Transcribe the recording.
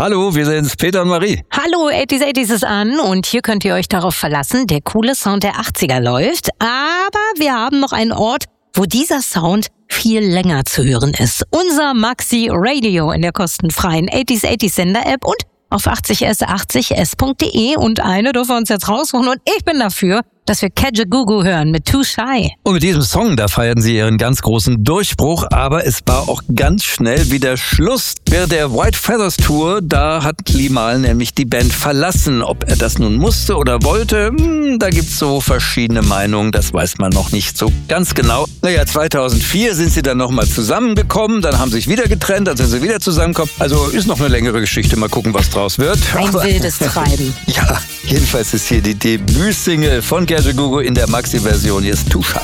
Hallo, wir sind's, Peter und Marie. Hallo, 80s ist an und hier könnt ihr euch darauf verlassen, der coole Sound der 80er läuft. Aber wir haben noch einen Ort, wo dieser Sound viel länger zu hören ist. Unser Maxi Radio in der kostenfreien 80s Sender-App und auf 80s80s.de. Und eine dürfen wir uns jetzt raussuchen und ich bin dafür, dass wir Kajagoogoo hören mit Too Shy. Und mit diesem Song, da feierten sie ihren ganz großen Durchbruch, aber es war auch ganz schnell wieder Schluss. Während der White Feathers Tour, da hat Limahl nämlich die Band verlassen. Ob er das nun musste oder wollte, da gibt's so verschiedene Meinungen, das weiß man noch nicht so ganz genau. 2004 sind sie dann nochmal zusammengekommen, dann haben sie sich wieder getrennt, dann sind sie wieder zusammengekommen. Also ist noch eine längere Geschichte, mal gucken, was draus wird. Ein wildes Treiben. Ja, jedenfalls ist hier die Debütsingle von Kajagoogoo in der Maxi-Version. Hier ist Too Shy.